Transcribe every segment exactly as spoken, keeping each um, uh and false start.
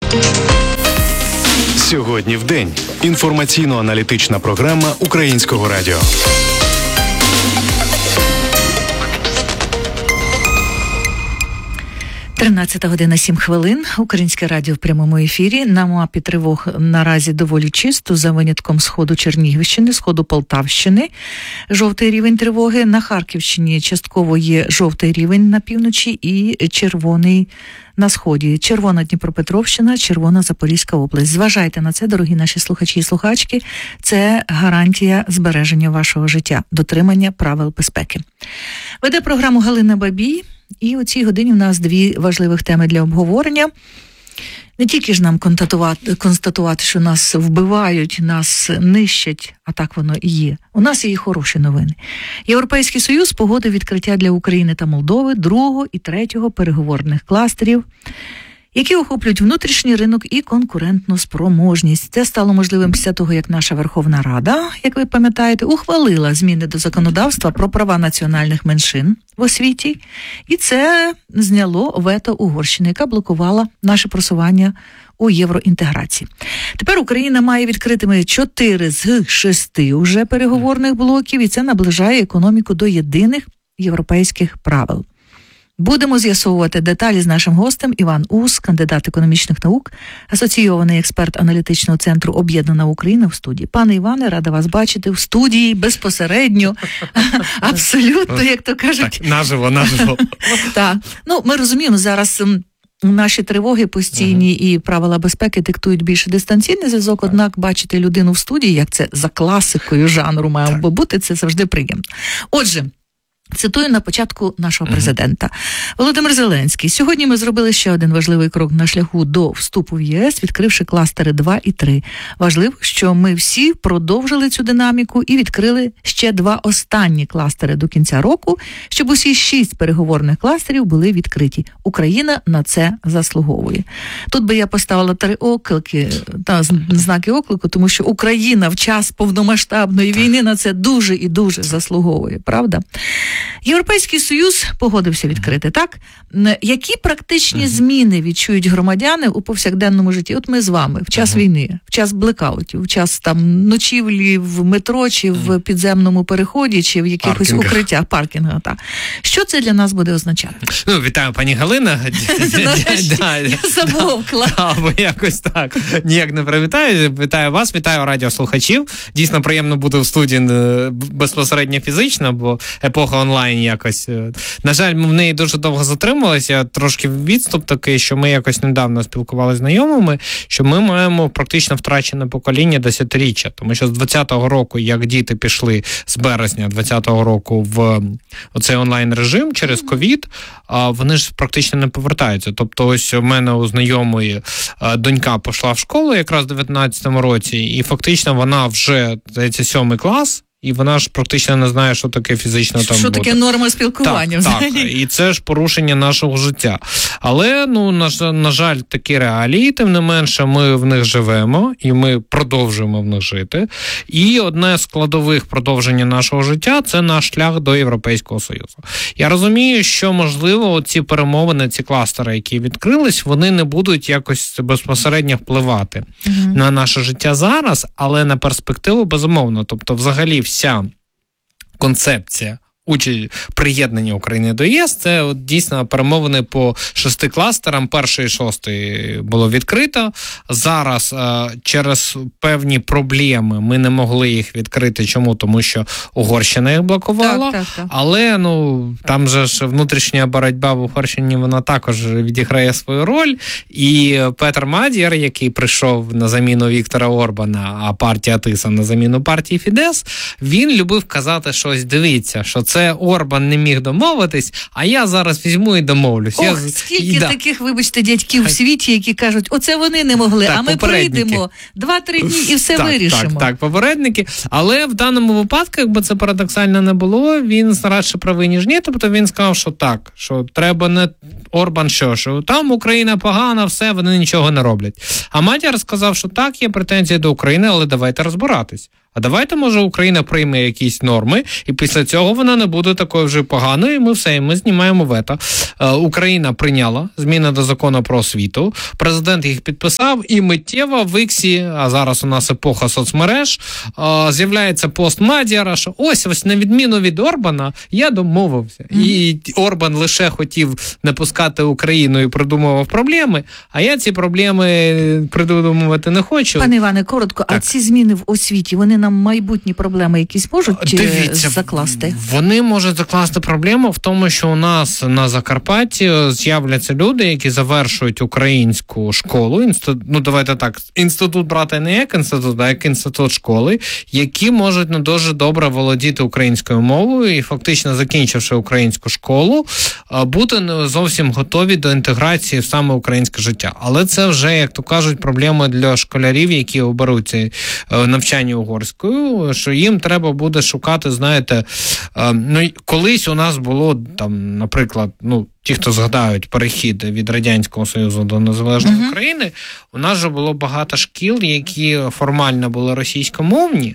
Сьогодні в день. Інформаційно-аналітична програма Українського радіо. тринадцята година сім хвилин. Українське радіо в прямому ефірі. На мапі тривог наразі доволі чисто, за винятком сходу Чернігівщини, сходу Полтавщини. Жовтий рівень тривоги. На Харківщині частково є жовтий рівень на півночі і червоний на сході. Червона Дніпропетровщина, червона Запорізька область. Зважайте на це, дорогі наші слухачі і слухачки. Це гарантія збереження вашого життя, дотримання правил безпеки. Веде програму Галина Бабій. І у цій годині в нас дві важливих теми для обговорення. Не тільки ж нам констатувати, констатувати, що нас вбивають, нас нищать, а так воно і є. У нас є і хороші новини. Європейський Союз погодив відкриття для України та Молдови другого і третього переговорних кластерів, які охоплюють внутрішній ринок і конкурентну спроможність. Це стало можливим після того, як наша Верховна Рада, як ви пам'ятаєте, ухвалила зміни до законодавства про права національних меншин в освіті, і це зняло вето Угорщини, яка блокувала наше просування у євроінтеграції. Тепер Україна має відкритими чотири з шести уже переговорних блоків, і це наближає економіку до єдиних європейських правил. Будемо з'ясовувати деталі з нашим гостем. Іван Ус, кандидат економічних наук, асоційований експерт аналітичного центру «Об'єднана Україна» в студії. Пане Іване, рада вас бачити в студії безпосередньо, абсолютно, як то кажуть. Так, наживо, наживо. Так, ну ми розуміємо, зараз наші тривоги постійні uh-huh. і правила безпеки диктують більше дистанційний зв'язок, однак бачити людину в студії, як це за класикою жанру має так. бути, це завжди приємно. Отже, цитую на початку нашого президента. Mm-hmm. Володимир Зеленський. Сьогодні ми зробили ще один важливий крок на шляху до вступу в ЄС, відкривши кластери два і три. Важливо, що ми всі продовжили цю динаміку і відкрили ще два останні кластери до кінця року, щоб усі шість переговорних кластерів були відкриті. Україна на це заслуговує. Тут би я поставила три оклики, та знаки оклику, тому що Україна в час повномасштабної війни на це дуже і дуже заслуговує, правда? Європейський Союз погодився відкрити, так? Які практичні зміни відчують громадяни у повсякденному житті? От ми з вами в час uh-huh. війни, в час блекаутів, в час там ночівлі в метро, чи в підземному переході, чи в якихось Паркінгах. укриттях, паркінгах. Так. Що це для нас буде означати? Ну, вітаю, пані Галина. Я замовкла. Або якось так. Ніяк не привітаю. Вітаю вас, вітаю радіослухачів. Дійсно приємно бути в студії безпосередньо фізично, бо епоха онлайн якось. На жаль, ми в неї дуже довго затрималися. Трошки відступ такий, що ми якось недавно спілкувалися з знайомими, що ми маємо практично втрачене покоління десятиріччя. Тому що з двадцятого року, як діти пішли з березня двадцятого року в оцей онлайн-режим через ковід, вони ж практично не повертаються. Тобто ось у мене у знайомої донька пішла в школу якраз в дев'ятнадцятому році, і фактично вона вже, здається, сьомий клас, і вона ж практично не знає, що таке фізично там що буде. Таке норма спілкування. Так, так, і це ж порушення нашого життя. Але, ну, на, на жаль, такі реалії, тим не менше, ми в них живемо, і ми продовжуємо в них жити. І одне з складових продовження нашого життя – це наш шлях до Європейського Союзу. Я розумію, що, можливо, ці перемовини, ці кластери, які відкрились, вони не будуть якось безпосередньо впливати угу. на наше життя зараз, але на перспективу, безумовно. Тобто, взагалі, вся концепція участь приєднання України до ЄС, це от дійсно перемовини по шести кластерам. Перший і шостий було відкрито. Зараз е, через певні проблеми ми не могли їх відкрити. Чому? Тому що Угорщина їх блокувала. Так, так, так. Але ну там же ж внутрішня боротьба в Угорщині, вона також відіграє свою роль. І Петр Мадєр, який прийшов на заміну Віктора Орбана, а партія Тиса на заміну партії Фідес, він любив казати щось, дивіться, що це Орбан не міг домовитись, а я зараз візьму і домовлюсь. Ох, я... скільки да. таких, вибачте, дядьків в світі, які кажуть, оце вони не могли, так, а ми прийдемо два-три дні і все так, вирішимо. Так, так, попередники. Але в даному випадку, якби це парадоксально не було, він радше правий, ніж ні. Тобто він сказав, що так, що треба не Орбан, що, що там Україна погана, все, вони нічого не роблять. А Мадєр сказав, що так, є претензії до України, але давайте розбиратись. А давайте, може, Україна прийме якісь норми, і після цього вона не буде такою вже поганою, і ми все, і ми знімаємо вето. Е, Україна прийняла зміни до закону про освіту, президент їх підписав, і миттєво в Іксі, а зараз у нас епоха соцмереж, е, з'являється пост Мадіара, що ось, ось на відміну від Орбана, я домовився. Mm-hmm. І Орбан лише хотів не пускати Україну і придумував проблеми, а я ці проблеми придумувати не хочу. Пане Іване, коротко, так. А ці зміни в освіті, вони нам майбутні проблеми якісь можуть Дивіться, закласти? Вони можуть закласти проблему в тому, що у нас на Закарпатті з'являться люди, які завершують українську школу, інститут, ну давайте так, інститут брати не як інститут, а як інститут школи, які можуть не дуже добре володіти українською мовою і фактично закінчивши українську школу, бути не зовсім готові до інтеграції в саме українське життя. Але це вже, як то кажуть, проблеми для школярів, які оберуть навчання угорською, що їм треба буде шукати, знаєте, ну, колись у нас було, там, наприклад, ну, ті, хто згадають перехід від Радянського Союзу до незалежної uh-huh. України, у нас же було багато шкіл, які формально були російськомовні,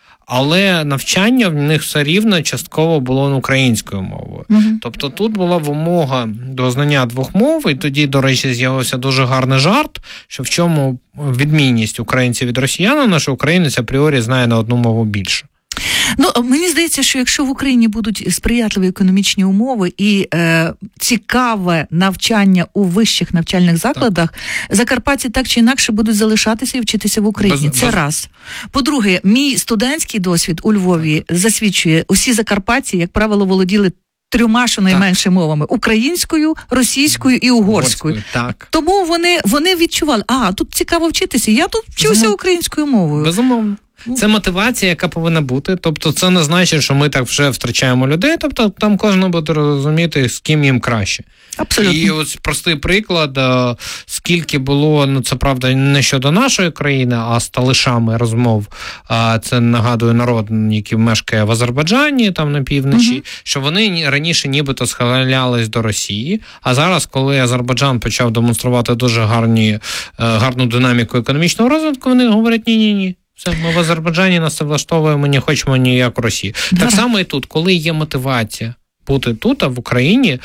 але навчання в них все рівно частково було українською мовою. Uh-huh. Тобто тут була вимога до знання двох мов, і тоді, до речі, з'явився дуже гарний жарт, що в чому відмінність українців від росіян, що українець апріорі знає на одну мову більше. Ну, мені здається, що якщо в Україні будуть сприятливі економічні умови і е, цікаве навчання у вищих навчальних закладах, так. закарпатці так чи інакше будуть залишатися і вчитися в Україні. Без, Це без... раз. По-друге, мій студентський досвід у Львові засвідчує, усі закарпатці, як правило, володіли трьома щонайменше мовами: українською, російською і угорською. угорською так. Тому вони, вони відчували, а, тут цікаво вчитися, я тут вчуся Безумов... українською мовою. Безумовно. Це мотивація, яка повинна бути. Тобто це не значить, що ми так вже втрачаємо людей. Тобто там кожен буде розуміти, з ким їм краще. Абсолютно. І ось простий приклад, скільки було, ну це правда не щодо нашої країни, а з талишами розмов. Це, нагадую, народ, який мешкає в Азербайджані, там на півночі, угу. що вони раніше нібито схилялись до Росії, а зараз, коли Азербайджан почав демонструвати дуже гарні, гарну динаміку економічного розвитку, вони говорять ні-ні-ні. Все, ми в Азербайджані нас це влаштовуємо, ми не хочемо ніяк Росії. Да. Так само і тут, коли є мотивація бути тут, а в Україні,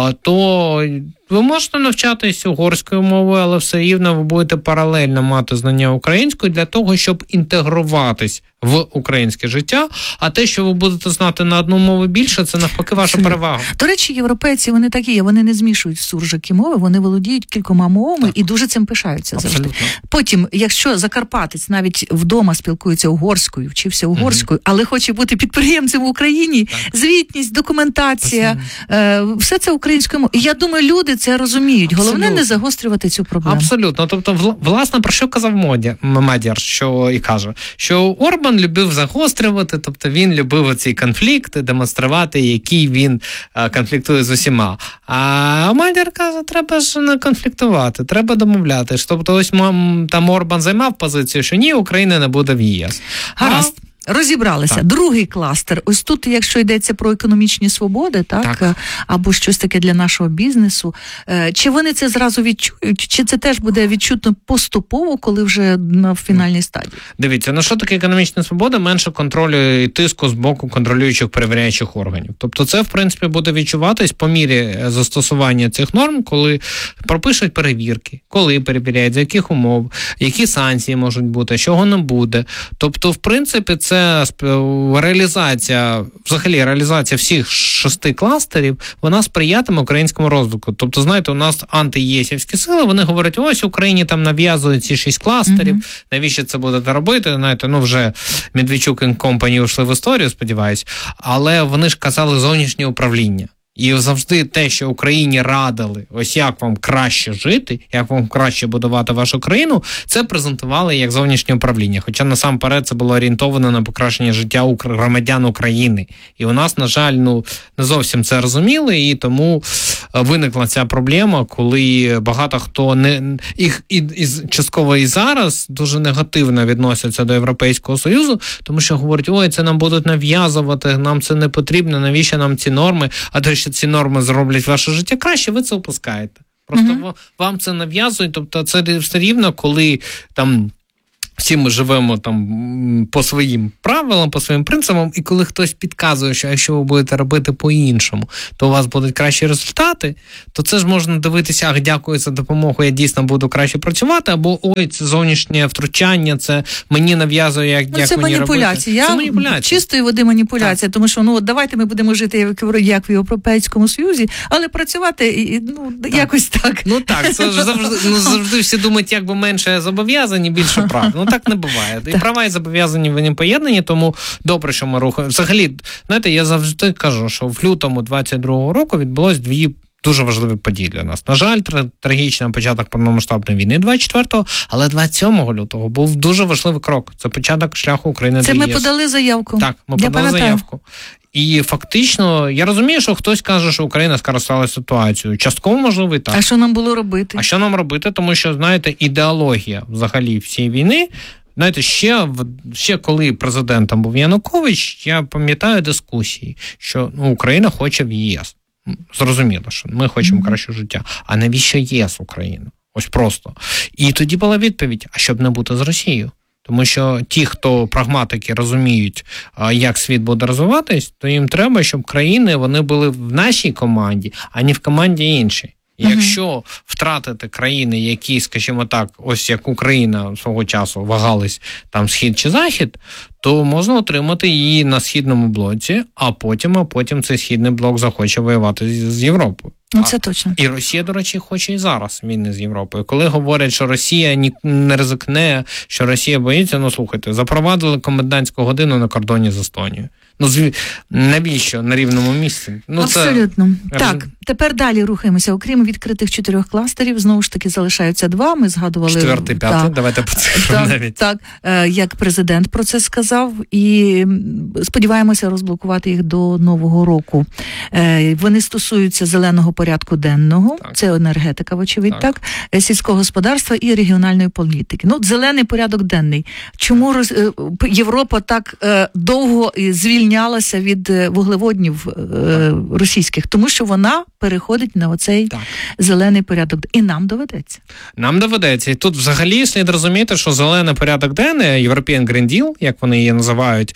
то ви можете навчатися угорською мовою, але все рівно ви будете паралельно мати знання української для того, щоб інтегруватись в українське життя, а те, що ви будете знати на одну мову більше, це навпаки ваша перевага. До речі, європейці, вони такі є, вони не змішують суржики мови, вони володіють кількома мовами так. і дуже цим пишаються Абсолютно. завжди. Потім, якщо закарпатець навіть вдома спілкується угорською, вчився угорською, угу. але хоче бути підприємцем в Україні, так. звітність, документація, е, все це українською мовою. І я думаю, люди це розуміють. Головне Абсолютно. не загострювати цю проблему. Абсолютно. Тобто, власне, про що казав Мадіар, що і каже, що Орбан любив загострювати, тобто він любив ці конфлікти, демонструвати, який він конфліктує з усіма. А Мадіар каже, треба ж не конфліктувати, треба домовлятись. Тобто, ось там Орбан займав позицію, що ні, Україна не буде в ЄС. Гаразд. Розібралися. Так. Другий кластер. Ось тут, якщо йдеться про економічні свободи, так, так, або щось таке для нашого бізнесу, чи вони це зразу відчують, чи це теж буде відчутно поступово, коли вже на фінальній стадії? Дивіться, ну що таке економічна свобода? Менше контролю і тиску з боку контролюючих перевіряючих органів. Тобто це, в принципі, буде відчуватись по мірі застосування цих норм, коли пропишуть перевірки, коли перевіряють, за яких умов, які санкції можуть бути, чого не буде. Тобто, в принципі, це реалізація, взагалі реалізація всіх шести кластерів, вона сприятиме українському розвитку. Тобто, знаєте, у нас антиєсівські сили, вони говорять, ось Україні там нав'язують ці шість кластерів, mm-hmm. навіщо це будете робити? Знаєте, ну вже Медведчук і компанії ушли в історію, сподіваюсь, але вони ж казали зовнішнє управління. І завжди те, що Україні радили, ось як вам краще жити, як вам краще будувати вашу країну, це презентували як зовнішнє управління. Хоча насамперед це було орієнтовано на покращення життя громадян України. І у нас, на жаль, ну не зовсім це розуміли, і тому виникла ця проблема, коли багато хто не їх і, і частково і зараз дуже негативно відносяться до Європейського Союзу, тому що говорять, ой, це нам будуть нав'язувати, нам це не потрібно, навіщо нам ці норми, а те, що ці норми зроблять ваше життя краще, ви це опускаєте. Просто mm-hmm. вам це нав'язують, тобто це все рівно, коли там всі ми живемо там по своїм правилам, по своїм принципам, і коли хтось підказує, що якщо ви будете робити по-іншому, то у вас будуть кращі результати, то це ж можна дивитися, ах, дякую за допомогу, я дійсно буду краще працювати, або ой, це зовнішнє втручання, це мені нав'язує, як, ну, як це мені маніпуляція. робити. Це маніпуляція. Чистої води маніпуляція, так. тому що, ну, давайте ми будемо жити як, як в Європейському Союзі, але працювати, ну, так. якось так. Ну так, це ж завжди, ну, завжди всі думають, як би менше зобов'язані, більше прав. Ну так не буває. І права і зобов'язані вони поєднані, тому добре, що ми рухаємо. Взагалі, знаєте, я завжди кажу, що в лютому двадцять другого року відбулось дві дуже важливі події для нас. На жаль, трагічний початок повномасштабної війни двадцять четвертого, але двадцять сьомого лютого був дуже важливий крок. Це початок шляху України Це до ми ЄС. подали заявку. Так, ми я подали пам'ятаю. заявку. І фактично, я розумію, що хтось каже, що Україна скористалася ситуацією. Частково, можливо, і так. А що нам було робити? А що нам робити? Тому що, знаєте, ідеологія взагалі всієї війни, знаєте, ще, ще коли президентом був Янукович, я пам'ятаю дискусії, що ну, Україна хоче в ЄС. Зрозуміло, що ми хочемо mm-hmm. кращого життя. А навіщо ЄС Україна? Ось просто. І тоді була відповідь, а щоб не бути з Росією. Тому що ті, хто прагматики розуміють, як світ буде розвиватись, то їм треба, щоб країни вони були в нашій команді, а не в команді іншій. Uh-huh. Якщо втратити країни, які, скажімо так, ось як Україна свого часу вагались там схід чи захід, то можна отримати її на східному блоці, а потім, а потім цей східний блок захоче воювати з, з Європою. Ну, це точно. І Росія, до речі, хоче і зараз війни з Європою. Коли говорять, що Росія ні, не ризикне, що Росія боїться, ну, слухайте, запровадили комендантську годину на кордоні з Естонією. Ну, зві... навіщо на рівному місці? Ну, абсолютно. Це... Так, тепер далі рухаємося. Окрім відкритих чотирьох кластерів, знову ж таки залишаються два. Ми згадували... Четвертий, п'ятий, так, давайте по цифрам навіть. Так, як президент про це сказав, і сподіваємося розблокувати їх до Нового року. Вони стосуються зеленого порядку денного, так. Це енергетика, вочевидь, так. так, сільського господарства і регіональної політики. Ну, зелений порядок денний. Чому роз... Європа так довго звільнялася від вуглеводнів е, російських? Тому що вона переходить на оцей так. зелений порядок. І нам доведеться. Нам доведеться. І тут взагалі слід розуміти, що зелений порядок денний, European Green Deal, як вони її називають,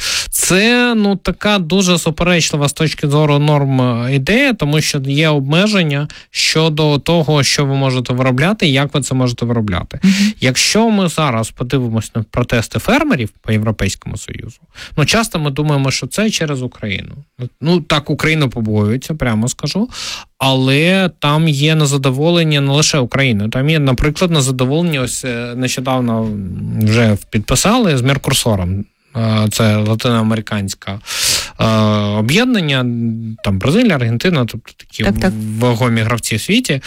це ну така дуже суперечлива з точки зору норм ідея, тому що є обмеження щодо того, що ви можете виробляти і як ви це можете виробляти. Mm-hmm. Якщо ми зараз подивимось на протести фермерів по Європейському Союзу, ну часто ми думаємо, що це через Україну. Ну, так, Україна побоюється, прямо скажу, але там є незадоволення не лише України. Там є, наприклад, незадоволення, ось нещодавно вже підписали з Меркосуром. Це латиноамериканське об'єднання, там Бразилія, Аргентина, тобто такі так, так. вагомі гравці в світі,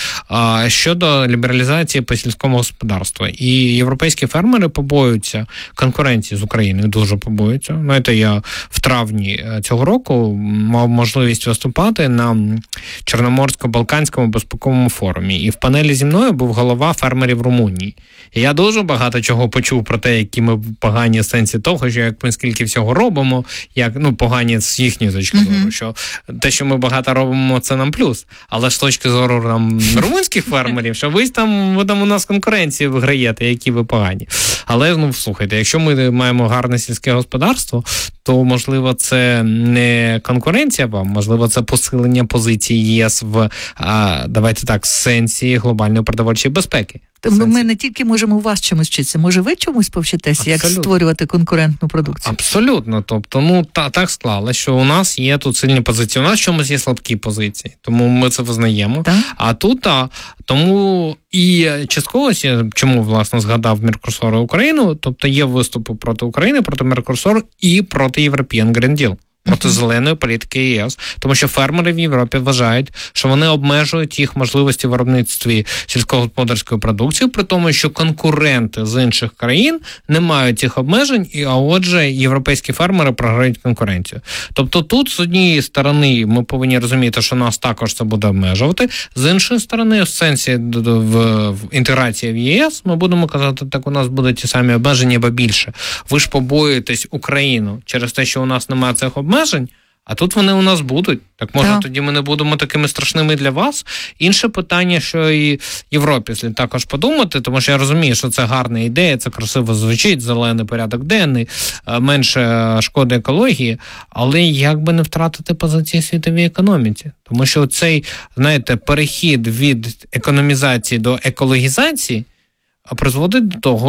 щодо лібералізації по сільському господарству. І європейські фермери побоюються конкуренції з Україною, дуже побоюються. Знаєте, я в травні цього року мав можливість виступати на Чорноморсько-Балканському безпековому форумі. І в панелі зі мною був голова фермерів Румунії. І я дуже багато чого почув про те, які ми погані в сенсі того, що як ми скільки всього робимо, як, ну, погані з їхньої точки зору, uh-huh. що те, що ми багато робимо, це нам плюс. Але з точки зору там румунських фермерів, що ви там, ви там у нас конкуренції виграєте, які ви погані. Але, ну, слухайте, якщо ми маємо гарне сільське господарство, то, можливо, це не конкуренція вам, можливо, це посилення позиції ЄС в, а, давайте так, сенсі глобальної продовольчої безпеки. Тому ми не тільки можемо у вас чомусь вчитися, може ви чомусь повчитеся, як створювати конкурентну продукцію? Абсолютно. Тобто, ну, та, так склалося, що у нас є тут сильні позиції, у нас в чомусь є слабкі позиції, тому ми це визнаємо. Так? А тут, а, тому і частково, чому, власне, згадав Меркосур і Україну, тобто є виступи проти України, проти Меркосуру і проти European Green Deal. Проти зеленої політики ЄС, тому що фермери в Європі вважають, що вони обмежують їх можливості в виробництві сільськогосподарської продукції, при тому, що конкуренти з інших країн не мають цих обмежень, а отже, європейські фермери програють конкуренцію. Тобто тут, з однієї сторони, ми повинні розуміти, що нас також це буде обмежувати, з іншої сторони, в сенсі в, в інтеграції в ЄС, ми будемо казати, так у нас будуть ті самі обмеження, або більше. Ви ж побоюєтесь Україну через те, що у нас немає цих обмежень, А тут вони у нас будуть. Так може Так. тоді ми не будемо такими страшними для вас? Інше питання, що і Європі слід також подумати, тому що я розумію, що це гарна ідея, це красиво звучить, зелений порядок денний, менше шкоди екології, але як би не втратити позиції в світовій економіці? Тому що цей, знаєте, перехід від економізації до екологізації призводить до того,